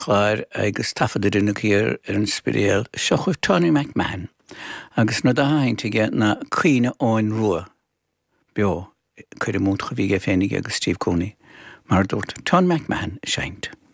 chláir agus tafaidir inna chéir ar an spirial seo chuh Tony McMahon agus nó haintige na cuine óin rua beo chuir múnt go bhíige fénig agus Steve Cooney mar dúirt Tony McMahon seint.